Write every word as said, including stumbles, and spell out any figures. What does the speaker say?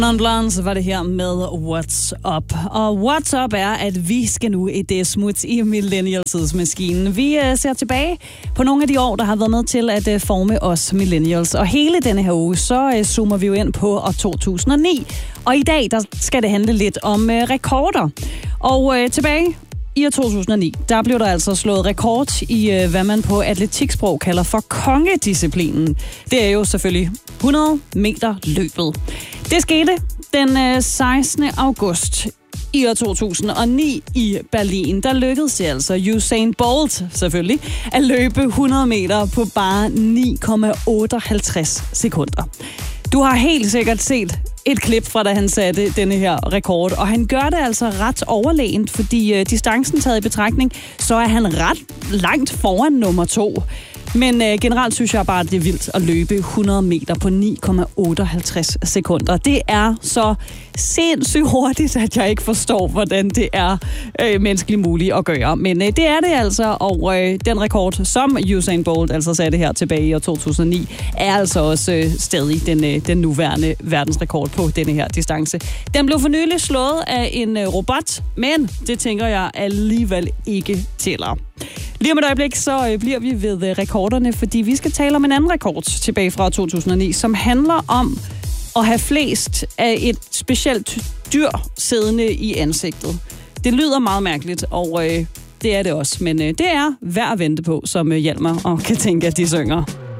Non-Blondes var det her med What's Up. Og What's Up er, at vi skal nu et smut i millennial-tidsmaskinen. Vi uh, ser tilbage på nogle af de år, der har været med til at uh, forme os millennials. Og hele denne her uge, så uh, zoomer vi jo ind på år to tusind og ni. Og i dag, der skal det handle lidt om uh, rekorder. Og uh, tilbage i år to tusind og ni, der blev der altså slået rekord i, hvad man på atletiksprog kalder for kongedisciplinen. Det er jo selvfølgelig hundrede meter løbet. Det skete den sekstende august i år to tusind og ni i Berlin. Der lykkedes det altså Usain Bolt selvfølgelig at løbe hundrede meter på bare ni komma otteoghalvtreds sekunder. Du har helt sikkert set et klip fra, da han satte denne her rekord. Og han gør det altså ret overlegent, fordi øh, distancen taget i betragtning, så er han ret langt foran nummer to. Men øh, generelt synes jeg bare, at det er vildt at løbe hundrede meter på ni komma otteoghalvtreds sekunder. Det er så sindssygt hurtigt, at jeg ikke forstår, hvordan det er øh, menneskeligt muligt at gøre. Men øh, det er det altså, og øh, den rekord, som Usain Bolt altså satte her tilbage i år to tusind og ni, er altså også øh, stadig den, øh, den nuværende verdensrekord på denne her distance. Den blev for nylig slået af en øh, robot, men det tænker jeg alligevel ikke tæller. Lige om et øjeblik, så øh, bliver vi ved øh, rekorderne, fordi vi skal tale om en anden rekord tilbage fra to tusind og ni, som handler om at have flest af et specielt dyr siddende i ansigtet. Det lyder meget mærkeligt, og øh, det er det også, men øh, det er værd at vente på, som øh, Hjalmar og kan tænke, at de synger.